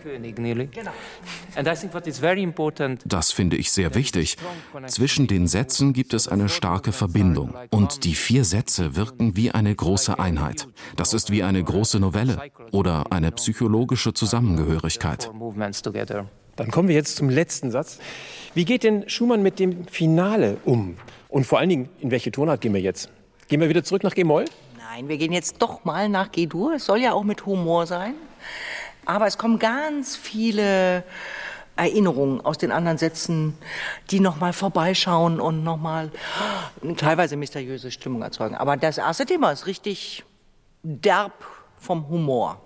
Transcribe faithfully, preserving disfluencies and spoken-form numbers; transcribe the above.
Das finde ich sehr wichtig. Zwischen den Sätzen gibt es eine starke Verbindung. Und die vier Sätze wirken wie eine große Einheit. Das ist wie eine große Novelle oder eine psychologische Zusammengehörigkeit. Dann kommen wir jetzt zum letzten Satz. Wie geht denn Schumann mit dem Finale um? Und vor allen Dingen, in welche Tonart gehen wir jetzt? Gehen wir wieder zurück nach G-Moll? Nein, wir gehen jetzt doch mal nach G-Dur. Es soll ja auch mit Humor sein. Aber es kommen ganz viele Erinnerungen aus den anderen Sätzen, die noch mal vorbeischauen und noch mal teilweise mysteriöse Stimmung erzeugen. Aber das erste Thema ist richtig derb vom Humor.